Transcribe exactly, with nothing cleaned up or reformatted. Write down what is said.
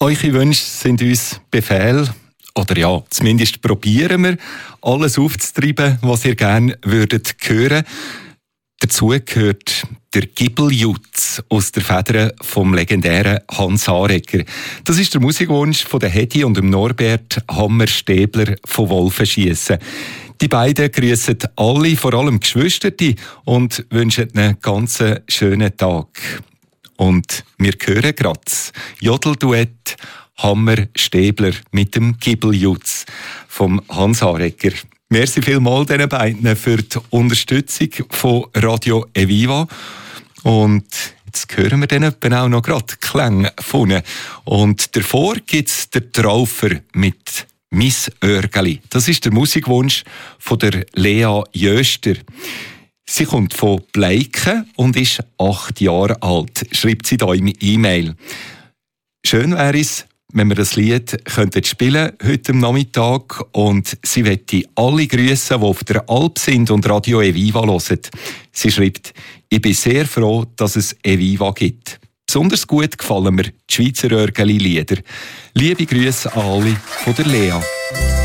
Eure Wünsche sind uns Befehl. Oder ja, zumindest probieren wir, alles aufzutreiben, was ihr gerne würdet hören. Dazu gehört der Gibeljutz aus der Feder vom legendären Hans Aregger. Das ist der Musikwunsch von der Hedi und dem Norbert Hammer-Stäbler von Wolfenschiessen. Die beiden grüßen alle, vor allem Geschwisterte, und wünschen einen ganz schönen Tag. Und wir hören gerade das Jodelduett Hammer-Stäbler mit dem Gibeljutz vom Hans Aregger. Merci vielmals diesen beiden für die Unterstützung von Radio Eviva. Und jetzt hören wir dann etwa auch noch gerade Klänge von ihnen. Und davor gibt es den Traufer mit «Miss Örgeli». Das ist der Musikwunsch von der Lea Jöster. Sie kommt von Bleiken und ist acht Jahre alt, schreibt sie da im E-Mail. Schön wäre es, wenn wir das Lied könnten spielen heute am Nachmittag, und sie möchte alle grüßen, die auf der Alp sind und Radio Eviva hören. Sie schreibt: Ich bin sehr froh, dass es Eviva gibt. Besonders gut gefallen mir die Schweizer Örgeli-Lieder. Liebe Grüße an alle von der Lea.